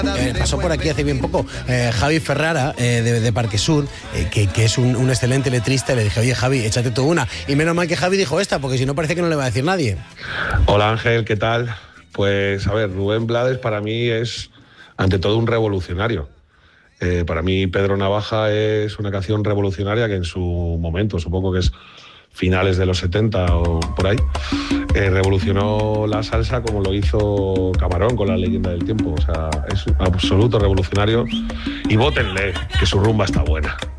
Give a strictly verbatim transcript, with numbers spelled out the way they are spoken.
Eh, pasó por aquí hace bien poco eh, Javi Ferrara eh, de, de Parque Sur, eh, que, que es un, un excelente letrista, y le dije, oye Javi, échate tú una. Y menos mal que Javi dijo esta, porque si no parece que no le va a decir nadie. Hola Ángel, ¿qué tal? Pues a ver, Rubén Blades para mí es ante todo un revolucionario. Eh, para mí Pedro Navaja es una canción revolucionaria que en su momento, supongo que es finales de los setenta o por ahí, eh, revolucionó la salsa como lo hizo Camarón con La Leyenda del Tiempo. O sea, es un absoluto revolucionario y vótenle, que su rumba está buena.